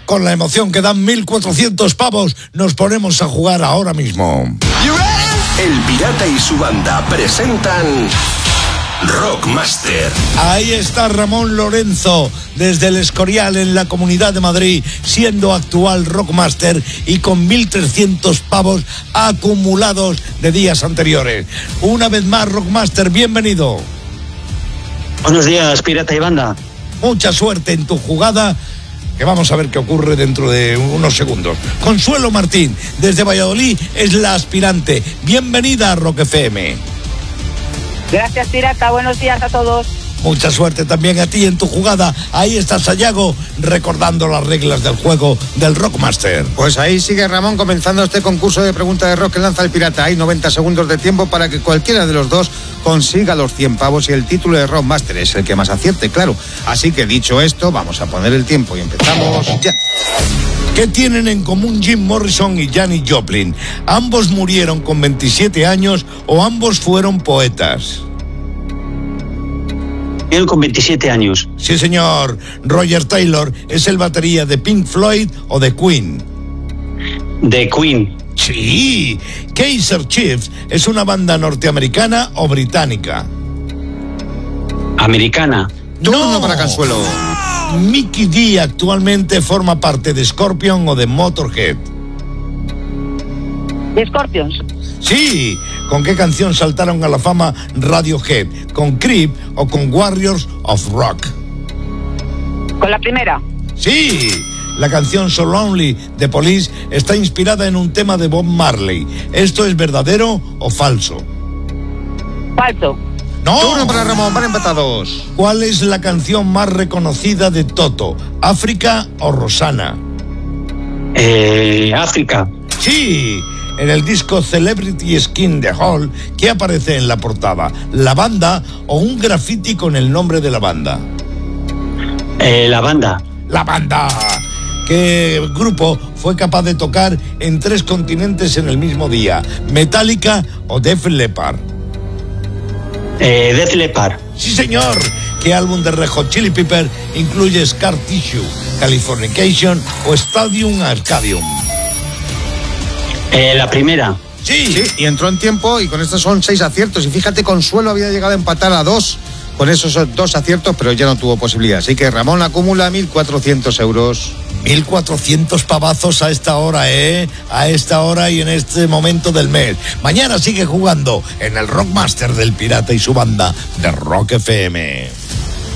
Con la emoción que dan 1.400 pavos, nos ponemos a jugar ahora mismo. El Pirata y su banda presentan Rockmaster. Ahí está Ramón Lorenzo, desde el Escorial, en la Comunidad de Madrid, siendo actual Rockmaster y con 1.300 pavos acumulados de días anteriores. Una vez más, Rockmaster, bienvenido. Buenos días, Pirata y banda. Mucha suerte en tu jugada, que vamos a ver qué ocurre dentro de unos segundos. Consuelo Martín, desde Valladolid, es la aspirante. Bienvenida a Rock FM. Gracias, Pirata. Buenos días a todos. Mucha suerte también a ti en tu jugada. Ahí está Sayago, recordando las reglas del juego del Rockmaster. Pues ahí sigue Ramón comenzando este concurso de preguntas de rock que lanza el Pirata. Hay 90 segundos de tiempo para que cualquiera de los dos consiga los 100 pavos y el título de Rockmaster es el que más acierte, claro. Así que dicho esto, vamos a poner el tiempo y empezamos ya. ¿Qué tienen en común Jim Morrison y Janis Joplin? ¿Ambos murieron con 27 años o ambos fueron poetas? Él con 27 años. Sí, señor. Roger Taylor es el batería de Pink Floyd o de Queen. De Queen. Sí. Kaiser Chiefs es una banda norteamericana o británica. Americana. Turno para Consuelo. Mickey D actualmente forma parte de Scorpion o de Motorhead. De Scorpions. Sí. ¿Con qué canción saltaron a la fama Radiohead? ¿Con Creep o con Warriors of Rock? Con la primera. Sí. La canción So Lonely de Police está inspirada en un tema de Bob Marley. ¿Esto es verdadero o falso? Falso. ¡No! Turno para Ramón, van empatados. ¿Cuál es la canción más reconocida de Toto? ¿África o Rosana? África. Sí. En el disco Celebrity Skin de Hall, ¿qué aparece en la portada? ¿La banda o un graffiti con el nombre de la banda? La banda. ¡La banda! ¿Qué grupo fue capaz de tocar en 3 continentes en el mismo día? ¿Metallica o Def Leppard? Def Leppard. ¡Sí, señor! ¿Qué álbum de Red Hot Chili Peppers incluye Scar Tissue, Californication o Stadium Arcadium? La primera. Sí. Y entró en tiempo y con estos son 6 aciertos. Y fíjate, Consuelo había llegado a empatar a 2 con esos 2 aciertos, pero ya no tuvo posibilidad. Así que Ramón acumula 1.400 euros. 1.400 pavazos a esta hora, a esta hora y en este momento del mes. Mañana sigue jugando en el Rockmaster del Pirata y su banda de Rock FM.